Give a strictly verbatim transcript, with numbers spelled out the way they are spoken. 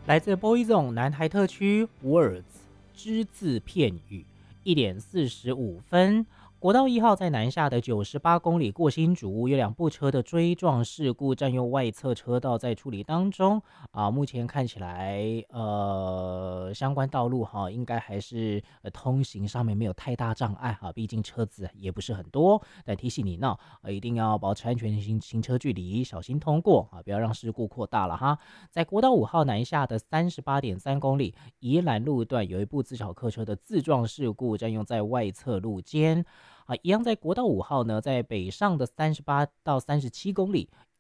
来自 Boyzone 南台特区 Words 只字片语，一点四十五分。国道一号在南下的九十八公里过新竹，有两部车的追撞事故，占用外侧车道在处理当中啊。目前看起来，呃，相关道路哈，应该还是呃通行上面没有太大障碍哈，毕竟车子也不是很多。但提醒你呢，呃，一定要保持安全行行车距离，小心通过啊，不要让事故扩大了哈。在国道五号南下的三十八点三公里宜兰路段，有一部自小客车的自撞事故，占用在外侧路肩。啊，一样在国道五号呢，在北上的三十八到三十七公里